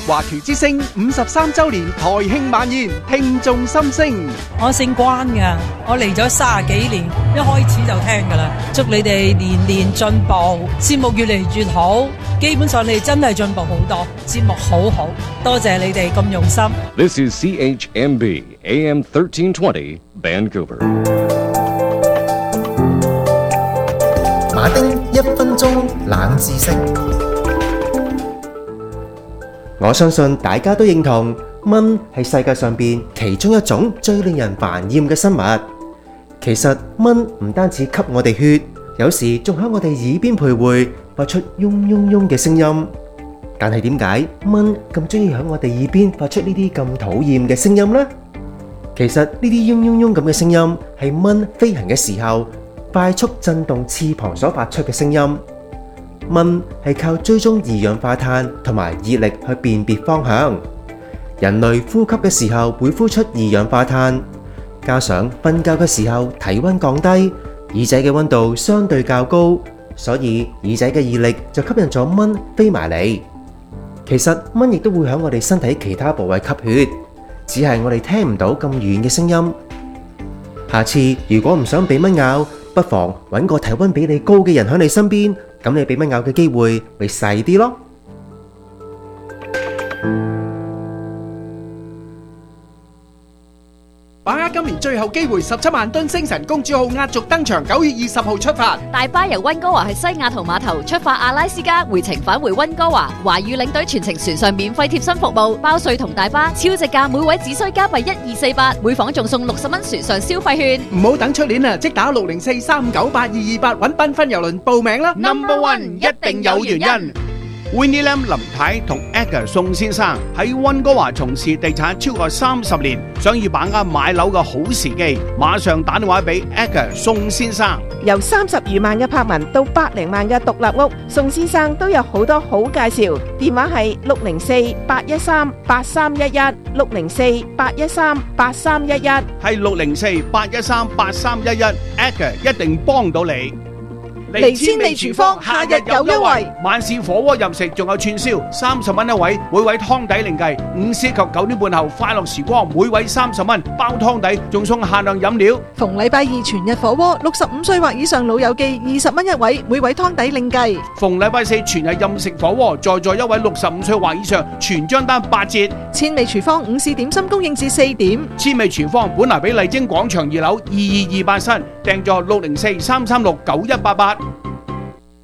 華僑之聲53週年台慶晚宴，聽眾心聲。 我姓關㗎，我嚟咗30幾年，一開始就聽㗎啦。祝你哋年年進步，節目越嚟越好。基本上你哋真係進步好多，節目好好，多謝你哋咁用心。 This is CHMB AM 1320 Vancouver。 馬丁1分鐘冷知識。我相信大家都認同，蚊係世界上邊其中一種最令人煩厭嘅生物。其實蚊唔單止吸我哋血，有時仲喺我哋耳邊徘徊，發出嗡嗡嗡嘅聲音。但係點解蚊咁中意喺我哋耳邊發出呢啲咁討厭嘅聲音呢？其實呢啲嗡嗡嗡咁嘅聲音係蚊飛行嘅時候快速震動翅膀所發出嘅聲音。蚊係靠追蹤二氧化碳同埋熱力去辨別方向。人類呼吸嘅時候會呼出二氧化碳，加上瞓覺嘅時候體溫降低，耳仔嘅溫度相對較高，所以耳仔嘅熱力就吸引咗蚊飛埋嚟。其實蚊亦都會喺我哋身體其他部位吸血，只係我哋聽唔到咁遠嘅聲音。下次如果唔想俾蚊咬，不妨揾個體溫比你高嘅人喺你身邊，咁你俾蚊咬嘅機會咪細啲咯。 把握今年最後機會，17萬噸星辰公主號壓軸登場，9月20號出發。 大巴由溫哥華去西雅圖碼頭出發阿拉斯加，回程返回溫哥華。華語領隊全程船上免費貼身服務，包稅同大巴，超值價，每位只需加幣1248，每房仲送60蚊船上消費券。 唔好等出年啊，即打604-358-228揾繽紛郵輪報名啦。 Number One 一定有原因。Winnie Lam 林太同 Edgar 宋先生喺溫哥華從事地產超過30年，想要把握買樓嘅好時機，馬上打電話俾 Edgar 宋先生。 由30餘萬嘅柏文到100萬嘅獨立屋，宋先生都有好多好介紹。電話係604-813-8311 604-813-8311， 係604-813-8311 Edgar 一定幫到你。 嚟千里廚房夏日有優惠， 晚市火鍋任食仲有串燒，30蚊一位，每位湯底另計。午市及9點半後快樂時光，每位30蚊，包湯底仲送限量飲料。 逢禮拜二全日火鍋，65歲或以上老友記20蚊一位，每位湯底另計。 逢禮拜四全日任食火鍋，在座一位65歲或以上，全張單8折。 千味廚房午市點心供應至4點。 千味廚房本來比麗晶廣場2樓2228新，訂座604-336-9188。